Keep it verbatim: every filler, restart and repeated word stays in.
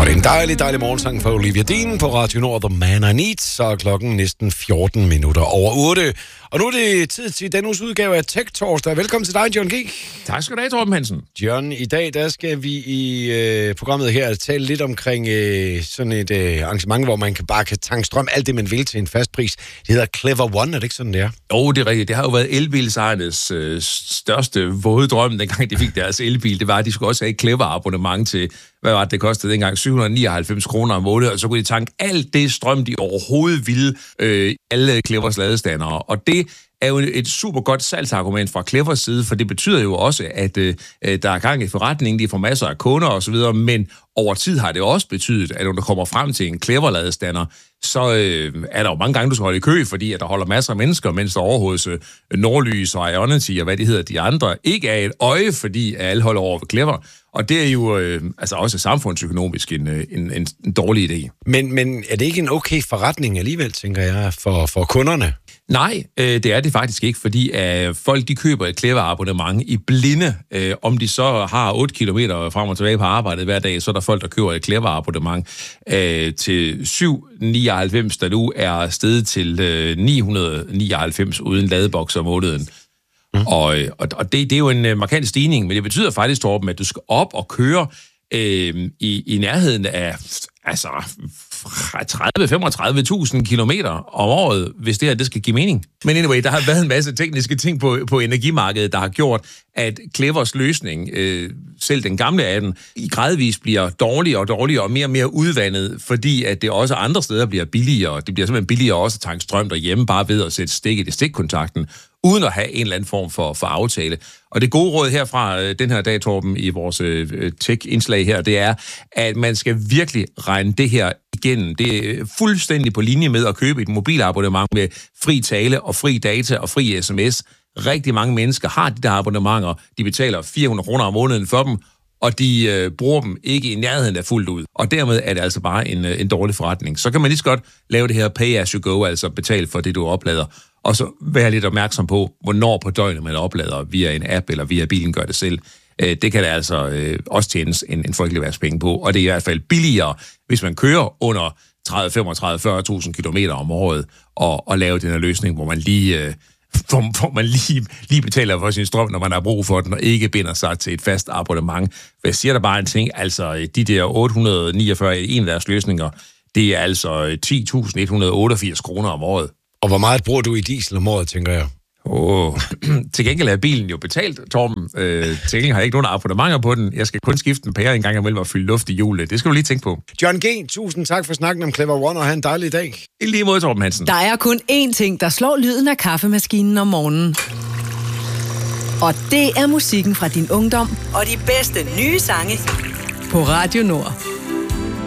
det er en dejlig, dejlig morgensang for Olivia Dean på Radio Nord, The Man I Need, så er klokken næsten fjorten minutter over otte. Og nu er det tid til denne uges udgave af Tech Torsdag. Velkommen til dig, John G. Tak skal du have, Torben Hansen. John, i dag der skal vi i øh, programmet her tale lidt omkring øh, sådan et øh, arrangement, hvor man kan bare kan tanke strøm alt det, man vil til en fast pris. Det hedder Clever One, er det ikke sådan, det er? Jo, det er rigtigt. Det har jo været elbilsejernes øh, største våde drøm, dengang de fik deres elbil. Det var, at de skulle også have et Clever abonnement til, hvad var det, det kostede dengang? syv hundrede nioghalvfems kroner om måneden, og så kunne de tanke alt det strøm, de overhovedet ville, øh, alle Clevers ladestandere. Og det er jo et super godt salgsargument fra Clevers side, for det betyder jo også, at øh, der er gang i forretningen, de får masser af kunder osv., men over tid har det også betydet, at når du kommer frem til en Clever-ladestander, så øh, er der jo mange gange, du skal holde i kø, fordi at der holder masser af mennesker, mens der over hos øh, Nordlys og Ionity og hvad de hedder, de andre, ikke er et øje, fordi alle holder over ved Clever. Og det er jo øh, altså også samfundsøkonomisk en, en, en, en dårlig idé. Men, men er det ikke en okay forretning alligevel, tænker jeg, for, for kunderne? Nej, øh, det er det faktisk ikke, fordi øh, folk de køber et Clever-abonnement i blinde. Øh, om de så har otte kilometer frem og tilbage på arbejdet hver dag, så er der folk, der køber et Clever-abonnement øh, til syv nioghalvfems, der nu er steget til øh, ni hundrede nioghalvfems uden ladeboks om måneden. Mm. Og, og, og det, det er jo en uh, markant stigning, men det betyder faktisk, Torben, at du skal op og køre øh, i, i nærheden af altså tredive til femogtredive tusind kilometer om året, hvis det her det skal give mening. Men anyway, der har været en masse tekniske ting på, på energimarkedet, der har gjort, at Clevers løsning, øh, selv den gamle af den, i gradvis bliver dårligere og dårligere og mere og mere udvandet, fordi at det også andre steder bliver billigere. Det bliver simpelthen billigere også at tanke strøm derhjemme, bare ved at sætte stikket i stikkontakten, uden at have en eller anden form for, for aftale. Og det gode råd herfra øh, den her dag, Torben, i vores øh, tech-indslag her, det er, at man skal virkelig regne det her igennem. Det er fuldstændig på linje med at købe et mobilabonnement med fri tale og fri data og fri sms. Rigtig mange mennesker har de der abonnementer. De betaler fire hundrede kroner om måneden for dem, og de øh, bruger dem ikke i nærheden af fuldt ud. Og dermed er det altså bare en, en dårlig forretning. Så kan man lige så godt lave det her pay as you go, altså betale for det, du oplader. Og så være lidt opmærksom på, hvornår på døgnet man oplader via en app eller via bilen gør det selv. Det kan der altså øh, også tjenes en, en frygtelig værts penge på, og det er i hvert fald billigere, hvis man kører under tredive, femogtredive, fyrre tusind kilometer om året, og, og lave den her løsning, hvor man lige, øh, hvor, hvor man lige, lige betaler for sin strøm, når man har brug for den, og ikke binder sig til et fast abonnement. For jeg siger der bare en ting, altså de der otte hundrede niogfyrre, en af deres løsninger, det er altså ti tusind et hundrede otteogfirs kroner om året. Og hvor meget bruger du i diesel om året, tænker jeg? Åh, oh. Til gengæld er bilen jo betalt, Torben. Øh, til gengæld har jeg ikke nogen abonnementer på den. Jeg skal kun skifte en pære en gang imellem og fylde luft i hjulet. Det skal du lige tænke på. John G., tusind tak for snakken om Clever One, og have en dejlig dag. I lige måde, Torben Hansen. Der er kun én ting, der slår lyden af kaffemaskinen om morgenen. Og det er musikken fra din ungdom og de bedste nye sange på Radio Nord.